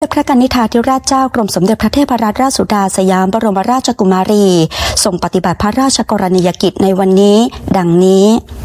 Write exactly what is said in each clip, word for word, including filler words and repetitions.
พระกนิษฐาธิราชเจ้ากรมสมเด็จพระเทพรัตนราชสุดาสยามบรมราชกุมารีทรงปฏิบัติพระราชกรณียกิจในวันนี้ดังนี้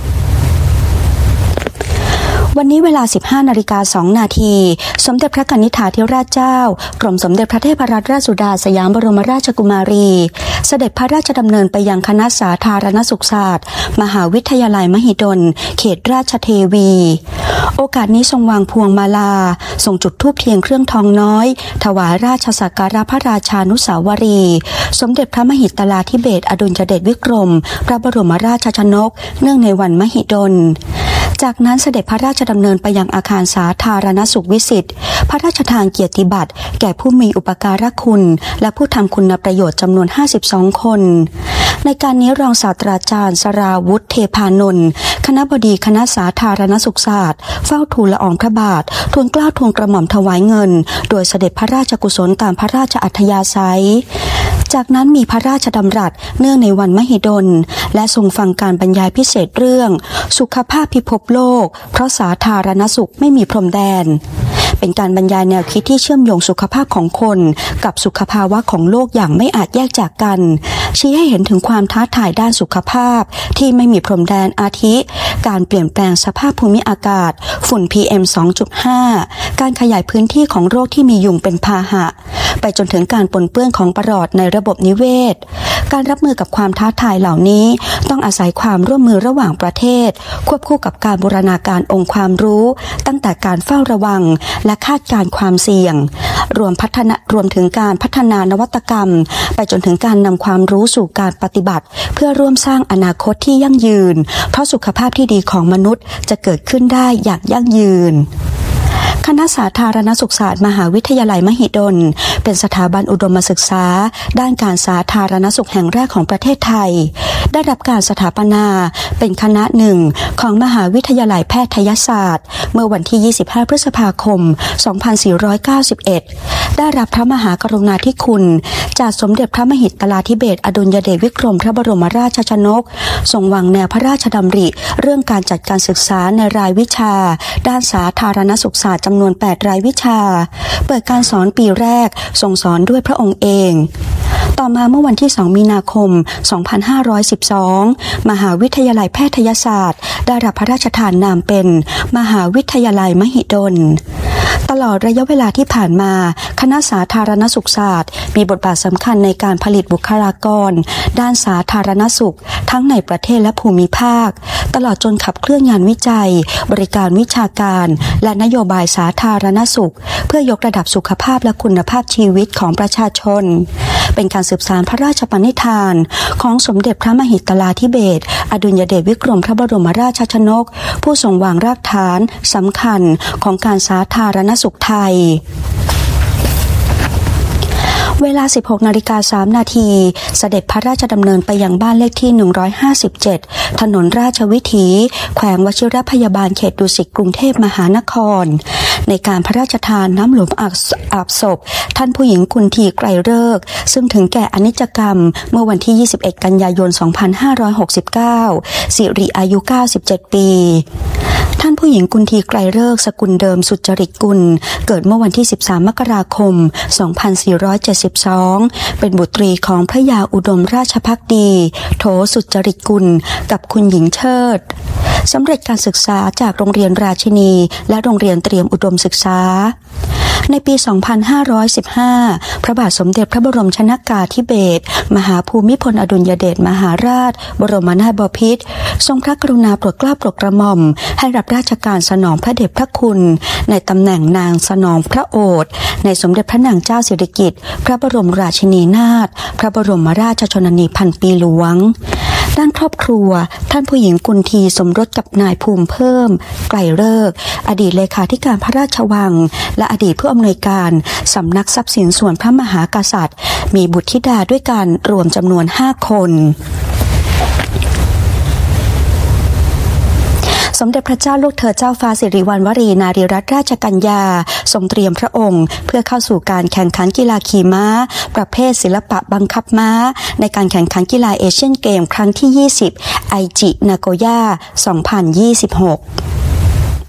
วันนี้เวลา สิบห้านาฬิกาสองนาทีสมเด็จพระกนิษฐาธิราชเจ้ากรมสมเด็จพระเทพรัตนราชสุดาสยามบรมราชกุมารีเสด็จพระราชดำเนินไปยังคณะสาธารณสุขศาสตร์มหาวิทยาลัยมหิดลเขตราชเทวีโอกาสนี้ทรงวางพวงมาลาทรงจุดธูปเทียนเครื่องทองน้อยถวายราชสักการะพระราชานุสาวรีย์สมเด็จพระมหิตลาธิเบศรอดุลยเดชวิกรมพระบรมราชชนกเนื่องในวันมหิดลจากนั้นเสด็จพระราชดำเนินไปยังอาคารสาธารณสุขวิสิตพระราชทานเกียรติบัตรแก่ผู้มีอุปการะคุณและผู้ทำคุณประโยชน์จำนวนห้าสิบสองคนในการนี้รองศาสตราจารย์สราวุฒิเทพานนท์คณบดีคณะสาธารณสุขศาสตร์เฝ้าทูลละอองพระบาททูลเกล้าทูลกระหม่อมถวายเงินโดยเสด็จพระราชกุศลตามพระราชอัธยาศัยจากนั้นมีพระราชดำรัสเนื่องในวันมหิดลและทรงฟังการบรรยายพิเศษเรื่องสุขภาพพิภพโลกเพราะสาธารณสุขไม่มีพรมแดนเป็นการบรรยายแนวคิดที่เชื่อมโยงสุขภาพของคนกับสุขภาวะของโลกอย่างไม่อาจแยกจากกันชี้ให้เห็นถึงความท้าทายด้านสุขภาพที่ไม่มีพรมแดนอาทิการเปลี่ยนแปลงสภาพภูมิอากาศฝุ่น พี เอ็ม สองจุดห้า การขยายพื้นที่ของโรคที่มียุงเป็นพาหะไปจนถึงการปนเปื้อนของปรอดในระบบนิเวศการรับมือกับความท้าทายเหล่านี้ต้องอาศัยความร่วมมือระหว่างประเทศควบคู่กับการบูรณาการองค์ความรู้ตั้งแต่การเฝ้าระวังและคาดการณ์ความเสี่ยงรวมพัฒนารวมถึงการพัฒนานวัตกรรมไปจนถึงการนำความรู้สู่การปฏิบัติเพื่อร่วมสร้างอนาคตที่ยั่งยืนเพราะสุขภาพที่ดีของมนุษย์จะเกิดขึ้นได้อย่างยั่งยืนคณะสาธารณสุขศาสตร์มหาวิทยาลัยมหิดลเป็นสถาบันอุดมศึกษาด้านการสาธารณสุขแห่งแรกของประเทศไทยได้รับการสถาปนาเป็นคณะหนึ่งของมหาวิทยาลัยแพทยศาสตร์เมื่อวันที่ยี่สิบห้าพฤษภาคมสองพันสี่ร้อยเก้าสิบเอ็ดได้รับพระมหากรุณาธิคุณจากสมเด็จพระมหิตลาธิเบศรอดุลยเดชวิกรมพระบรมราชชนกทรงวางแนวพระราชดำริเรื่องการจัดการศึกษาในรายวิชาด้านสาธารณสุขศาสตร์จำนวนแปดรายวิชาเปิดการสอนปีแรกทรงสอนด้วยพระองค์เองต่อมาเมื่อวันที่สองมีนาคมสองพันห้าร้อยสิบสองมหาวิทยาลัยแพทยศาสตร์ได้รับพระราชทานนามเป็นมหาวิทยาลัยมหิดลตลอดระยะเวลาที่ผ่านมาคณะสาธารณสุขศาสตร์มีบทบาทสำคัญในการผลิตบุคลากรด้านสาธารณสุขทั้งในประเทศและภูมิภาคตลอดจนขับเคลื่อนงานวิจัยบริการวิชาการและนโยบายสาธารณสุขเพื่อยกระดับสุขภาพและคุณภาพชีวิตของประชาชนเป็นการสืบสานพระราชปณิธานของสมเด็จพระมหิตลาธิเบศรอดุลยเดชวิกรมพระบรมราชชนกผู้ทรงวางรากฐานสำคัญของการสาธารณสุขไทยเวลา สิบหกนาฬิกาสามนาทีเสด็จพระราชดำเนินไปยังบ้านเลขที่หนึ่งร้อยห้าสิบเจ็ดถนนราชวิถีแขวงวชิรพยาบาลเขตดุสิตกรุงเทพมหานครในการพระราชทานน้ำหลวงอาบศพท่านผู้หญิงกุนทีไกรฤกษ์ซึ่งถึงแก่อนิจกรรมเมื่อวันที่ยี่สิบเอ็ดกันยายนสองพันห้าร้อยหกสิบเก้าสิริอายุเก้าสิบเจ็ดปีท่านผู้หญิงกุนทีไกรฤกษ์สกุลเดิมสุจริตกุลเกิดเมื่อวันที่สิบสามมกราคมสองพันสี่ร้อยเจ็ดสิบสองเป็นบุตรีของพระยาอุดมราชภักดีโถสุจริตกุลกับคุณหญิงเชิดสำเร็จการศึกษาจากโรงเรียนราชินีและโรงเรียนเตรียมอุดมศึกษาในปีสองพันห้าร้อยสิบห้าพระบาทสมเด็จพระบรมชนกาธิเบศรมหาภูมิพลอดุลยเดชมหาราชบรมนาถบพิตรทรงพระกรุณาโปรดเกล้าโปรดกระหม่อมให้รับราชการสนองพระเดชพระคุณในตำแหน่งนางสนองพระโอษฐ์ในสมเด็จพระนางเจ้าสิริกิติ์พระบรมราชินีนาถพระบรมราชชนนีพันปีหลวงด้านครอบครัวท่านผู้หญิงกุนทีสมรสกับนายภูมิเพิ่มไกรฤกษ์อดีตเลขาธิการพระราชวังและอดีตผู้อำนวยการสำนักทรัพย์สินส่วนพระมหากษัตริย์มีบุตรธิดาด้วยกันรวมจำนวนห้าคนสมเด็จพระเจ้าลูกเธอเจ้าฟ้าสิริวัณวรีนารีรัตนราชกัญญาทรงเตรียมพระองค์เพื่อเข้าสู่การแข่งขันกีฬาขี่ม้าประเภทศิลปะบังคับม้าในการแข่งขันกีฬาเอเชียนเกมครั้งที่ยี่สิบไอจินาโกย่าสองพันยี่สิบหก